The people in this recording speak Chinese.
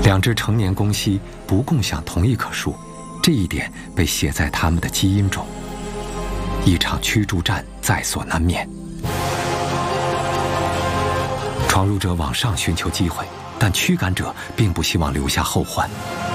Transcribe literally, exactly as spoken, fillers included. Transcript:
两只成年公蜥不共享同一棵树，这一点被写在它们的基因中。一场驱逐战在所难免。闯入者往上寻求机会，但驱赶者并不希望留下后患。